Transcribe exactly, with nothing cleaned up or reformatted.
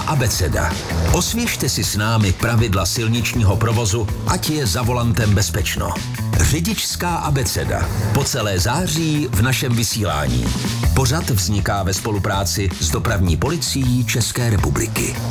abeceda. Osvěžte si s námi pravidla silničního provozu, ať je za volantem bezpečno. Řidičská abeceda. Po celé září v našem vysílání. Pořad vzniká ve spolupráci s Dopravní policií České republiky.